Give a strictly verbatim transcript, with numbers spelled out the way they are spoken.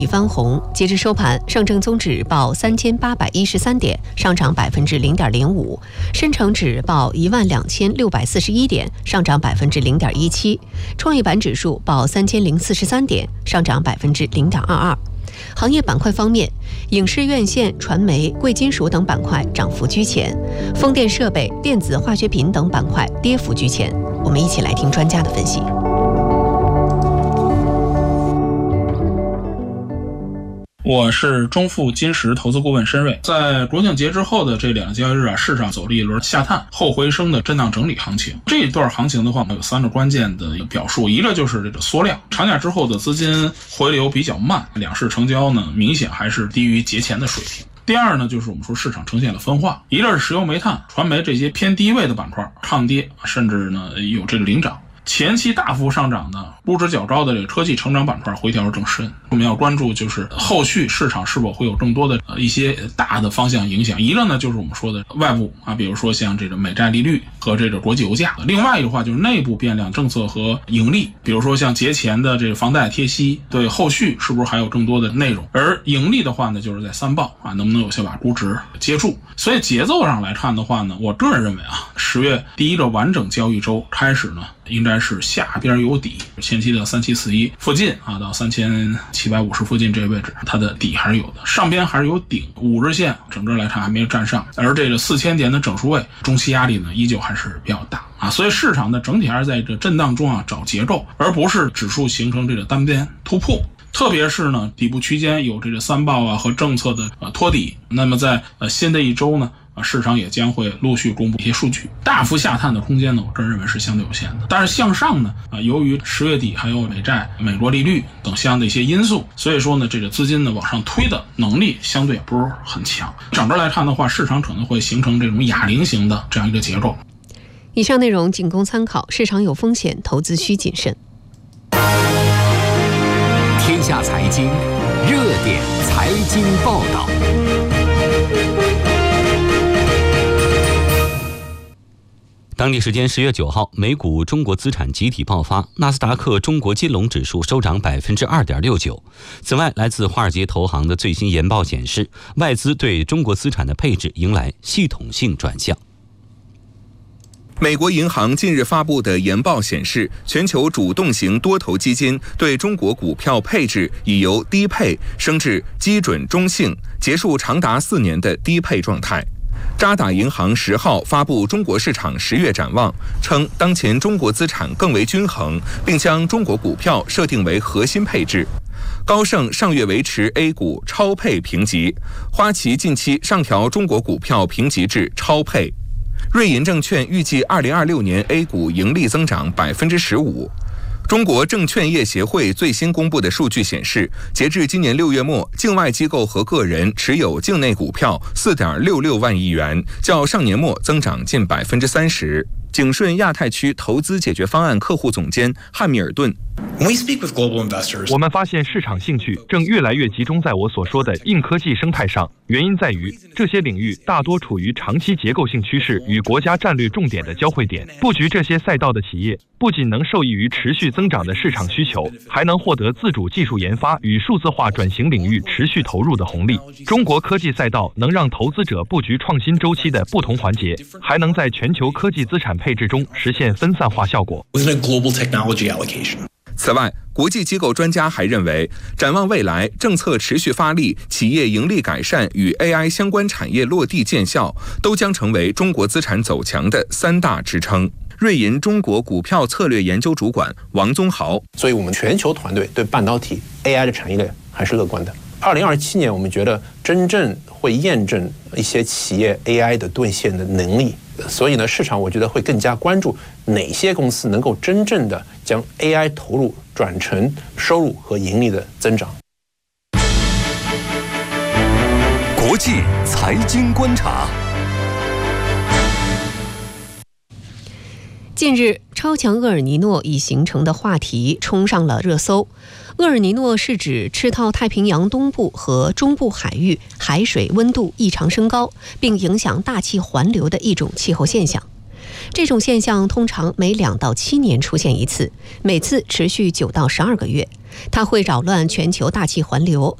翻红，截至收盘，上证综指报三千八百一十三点，上涨百分之零点零五；深成指报一万两千六百四十一点，上涨百分之零点一七；创业板指数报三千零四十三点，上涨百分之零点二二。行业板块方面，影视院线、传媒、贵金属等板块涨幅居前，风电设备、电子化学品等板块跌幅居前。我们一起来听专家的分析。 我是中富金石投资顾问申瑞。在国庆节之后的这两个交易日啊，市场走了一轮下探后回升的震荡整理行情。这一段行情的话，有三个关键的表述，一个就是这个缩量，长假之后的资金回流比较慢，两市成交呢明显还是低于节前的水平。第二呢，就是我们说市场呈现了分化，一个是石油煤炭、传媒这些偏低位的板块抗跌，甚至呢有这个领涨。前期大幅上涨的估值较高的这个科技成长板块回调更深。我们要关注就是后续市场是否会有更多的呃一些大的方向影响。一个呢就是我们说的外部啊，比如说像这个美债利率和这个国际油价。另外一个话就是内部变量政策和盈利，比如说像节前的这个房贷贴息，对后续是不是还有更多的内容。而盈利的话呢，就是在三报啊，能不能有效把估值接住。所以节奏上来看的话呢，我个人认为啊，十月第一个完整交易周开始呢，应该是下边有底，前期的三七四一附近啊，到三千七百五十附近这个位置，它的底还是有的，上边还是有顶，五日线整个来看还没有站上，而这个四千点的整数位中期压力呢，依旧还是比较大啊，所以市场的整体还是在这震荡中啊找结构，而不是指数形成这个单边突破。特别是呢，底部区间有这个三报啊和政策的呃托底，那么在呃新的一周呢，啊市场也将会陆续公布一些数据，大幅下探的空间呢，我个人认为是相对有限的。但是向上呢，啊由于十月底还有美债、美国利率等相应的一些因素，所以说呢，这个资金呢往上推的能力相对也不是很强。整个来看的话，市场可能会形成这种哑铃型的这样一个结构。 以上内容仅供参考，市场有风险，投资需谨慎。 天下财经热点财经报道。当地时间十月九号，美股中国资产集体爆发，纳斯达克中国金融指数收涨百分之二点六九。此外，来自华尔街投行的最新研报显示，外资对中国资产的配置迎来系统性转向。 美国银行近日发布的研报显示，全球主动型多头基金对中国股票配置已由低配升至基准中性，结束长达四年的低配状态。渣打银行十号发布中国市场十月展望，称当前中国资产更为均衡，并将中国股票设定为核心配置。高盛上月维持 A 股超配评级，花旗近期上调中国股票评级至超配。瑞银证券预计二零二六年 A 股盈利增长百分之十五。中国证券业协会最新公布的数据显示，截至今年六月末，境外机构和个人持有境内股票四点六六万亿元，较上年末增长近百分之三十。景顺亚太区投资解决方案客户总监汉密尔顿。 我们发现市场兴趣正越来越集中在我所说的硬科技生态上，原因在于这些领域大多处于长期结构性趋势与国家战略重点的交汇点。布局这些赛道的企业不仅能受益于持续增长的市场需求，还能获得自主技术研发与数字化转型领域持续投入的红利。中国科技赛道能让投资者布局创新周期的不同环节，还能在全球科技资产配置中实现分散化效果。 此外，国际机构专家还认为，展望未来，政策持续发力，企业盈利改善与 A I 相关产业落地见效，都将成为中国资产走强的三大支撑。瑞银中国股票策略研究主管王宗豪， 所以我们全球团队对半导体 A I 的产业链还是乐观的。二零二七年，我们觉得真正会验证一些企业 A I 的兑现的能力，所以呢，市场我觉得会更加关注哪些公司能够真正的将 A I 投入转成收入和盈利的增长。 国际财经观察。 近日，超强厄尔尼诺已形成的话题冲上了热搜。厄尔尼诺是指赤道太平洋东部和中部海域海水温度异常升高，并影响大气环流的一种气候现象。 这种现象通常每两到七年出现一次，每次持续九到十二个月。它会扰乱全球大气环流，